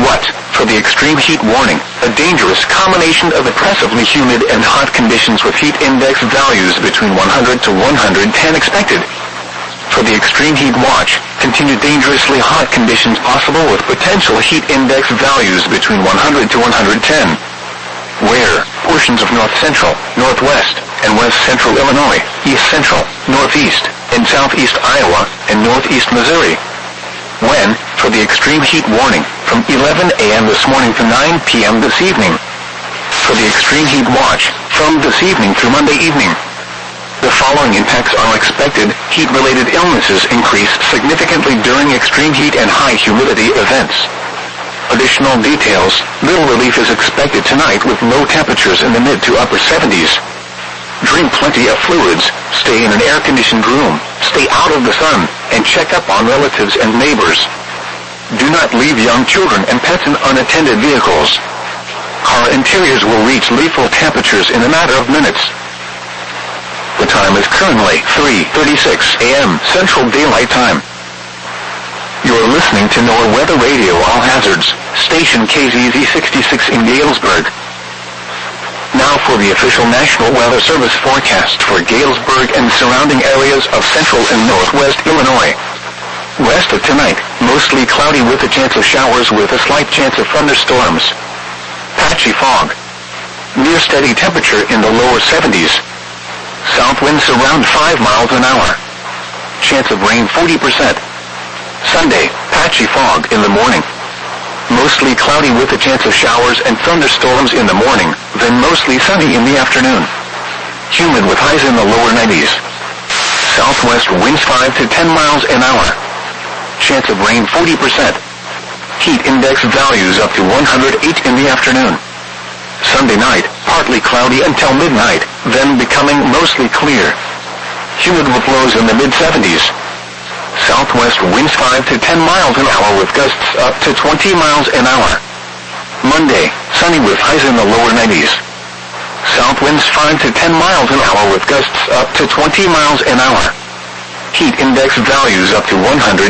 What? For the extreme heat warning, a dangerous combination of oppressively humid and hot conditions with heat index values between 100 to 110 expected. For the extreme heat watch, continued dangerously hot conditions possible with potential heat index values between 100 to 110. Where? Portions of north central, northwest, and west central Illinois, east central, northeast, and southeast Iowa, and northeast Missouri. When? For the extreme heat warning, from 11 a.m. this morning to 9 p.m. this evening. For the extreme heat watch, from this evening through Monday evening. The following impacts are expected. Heat-related illnesses increase significantly during extreme heat and high humidity events. Additional details. Little relief is expected tonight with low temperatures in the mid to upper 70s. Drink plenty of fluids, stay in an air-conditioned room, stay out of the sun, and check up on relatives and neighbors. Do not leave young children and pets in unattended vehicles. Car interiors will reach lethal temperatures in a matter of minutes. The time is currently 3:36 a.m. Central Daylight Time. You're listening to NOAA Weather Radio All Hazards, station KZZ 66 in Galesburg. Now for the official National Weather Service forecast for Galesburg and surrounding areas of central and northwest Illinois. Rest of tonight, mostly cloudy with a chance of showers with a slight chance of thunderstorms. Patchy fog. Near steady temperature in the lower 70s. South winds around 5 miles an hour. Chance of rain 40%. Sunday, patchy fog in the morning. Mostly cloudy with a chance of showers and thunderstorms in the morning, then mostly sunny in the afternoon. Humid with highs in the lower 90s. Southwest winds 5 to 10 miles an hour. Chance of rain 40%. Heat index values up to 108 in the afternoon. Sunday night, partly cloudy until midnight, then becoming mostly clear. Humid with lows in the mid-70s. Southwest winds 5 to 10 miles an hour with gusts up to 20 miles an hour. Monday, sunny with highs in the lower 90s. South winds 5 to 10 miles an hour with gusts up to 20 miles an hour. Heat index values up to 110.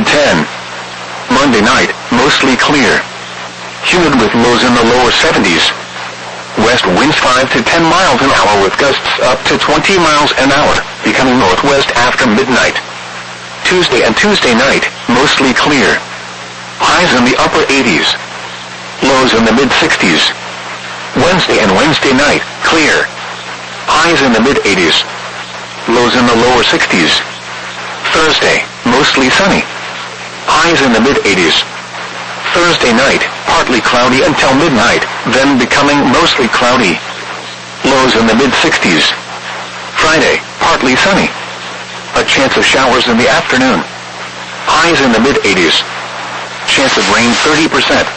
Monday night, mostly clear. Humid with lows in the lower 70s. West winds 5 to 10 miles an hour with gusts up to 20 miles an hour, becoming northwest after midnight. Tuesday and Tuesday night, mostly clear. Highs in the upper 80s. Lows in the mid-60s. Wednesday and Wednesday night, clear. Highs in the mid-80s. Lows in the lower 60s. Thursday, mostly sunny. Highs in the mid-80s. Thursday night, partly cloudy until midnight, then becoming mostly cloudy. Lows in the mid-60s. Friday, partly sunny. A chance of showers in the afternoon. Highs in the mid-80s. Chance of rain 30%.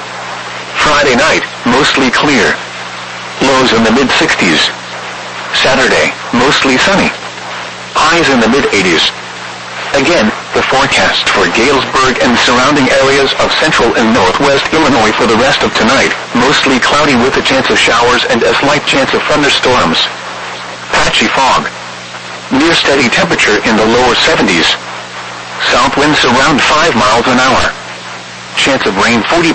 Friday night, mostly clear. Lows in the mid-60s. Saturday, mostly sunny. Highs in the mid-80s. Again, the forecast for Galesburg and surrounding areas of central and northwest Illinois for the rest of tonight, mostly cloudy with a chance of showers and a slight chance of thunderstorms. Patchy fog. Near steady temperature in the lower 70s. South winds around 5 miles an hour. Chance of rain 40%.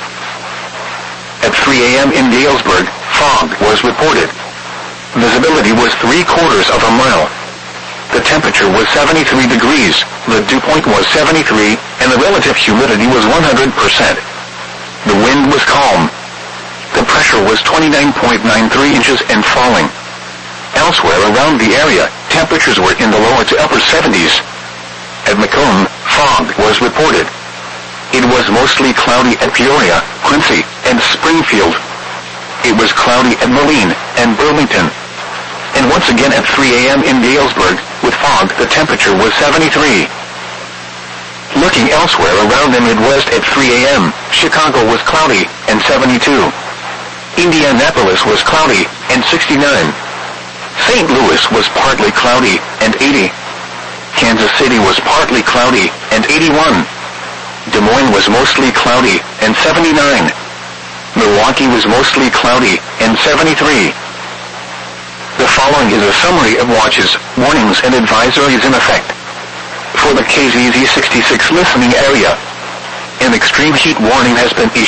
At 3 a.m. in Galesburg, fog was reported. Visibility was 3/4 of a mile. The temperature was 73 degrees, the dew point was 73, and the relative humidity was 100%. The wind was calm. The pressure was 29.93 inches and falling. Elsewhere around the area, temperatures were in the lower to upper 70s. At Macomb, fog was reported. It was mostly cloudy at Peoria, Quincy, and Springfield. It was cloudy at Moline and Burlington. And once again at 3 a.m. in Galesburg, with fog, the temperature was 73. Looking elsewhere around the Midwest at 3 a.m., Chicago was cloudy and 72. Indianapolis was cloudy and 69. St. Louis was partly cloudy and 80. Kansas City was partly cloudy and 81. Des Moines was mostly cloudy and 79. Milwaukee was mostly cloudy and 73. The following is a summary of watches, warnings, and advisories in effect. For the KZZ 66 listening area, an extreme heat warning has been issued.